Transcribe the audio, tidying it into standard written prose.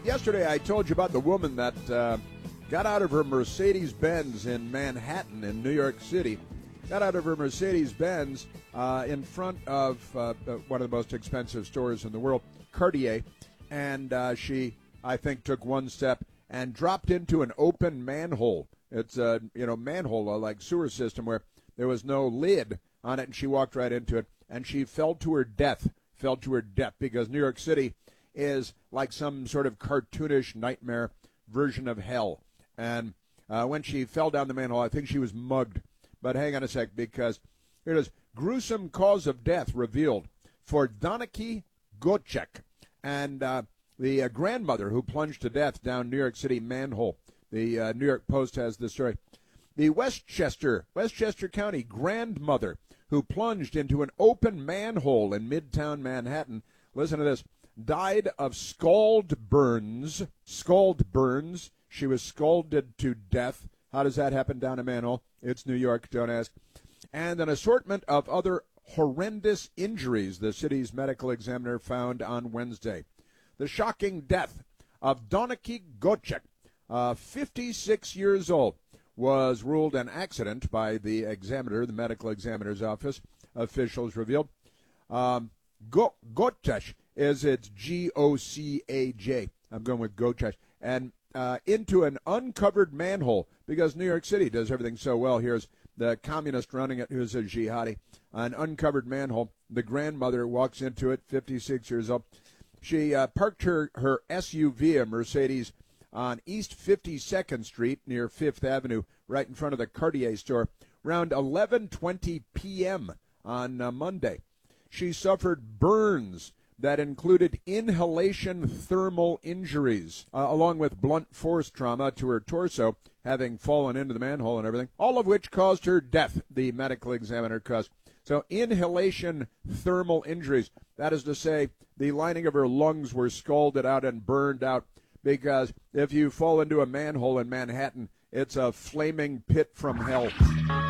Yesterday I told you about the woman that got out of her Mercedes-Benz in Manhattan in New York City. Got out of her Mercedes-Benz in front of one of the most expensive stores in the world, Cartier, and she, I think, took one step and dropped into an open manhole. It's a manhole like sewer system where there was no lid on it, and she walked right into it, and she fell to her death. Because New York City is like some sort of cartoonish nightmare version of hell. And when she fell down the manhole, I think she was mugged. But hang on a sec, because here it is. Gruesome cause of death revealed for Donaki Gocek, and the grandmother who plunged to death down New York City manhole. The New York Post has this story. The Westchester County grandmother who plunged into an open manhole in Midtown Manhattan, listen to this, died of scald burns. She was scalded to death. How does that happen down a manhole? It's New York, don't ask. And an assortment of other horrendous injuries the city's medical examiner found on Wednesday. The shocking death of Donaki Gocek, 56 years old, was ruled an accident by the examiner, the medical examiner's office, officials revealed. Gocek is its G-O-C-A-J. I'm going with Gocek. And into an uncovered manhole, because New York City does everything so well. Here's the communist running it, who's a jihadi. An uncovered manhole. The grandmother walks into it, 56 years old. She parked her SUV, a Mercedes, on East 52nd Street near 5th Avenue, right in front of the Cartier store, around 11:20 p.m. on Monday. She suffered burns that included inhalation thermal injuries, along with blunt force trauma to her torso, having fallen into the manhole and everything, all of which caused her death, the medical examiner caused. So inhalation thermal injuries, that is to say, the lining of her lungs were scalded out and burned out, because if you fall into a manhole in Manhattan, it's a flaming pit from hell.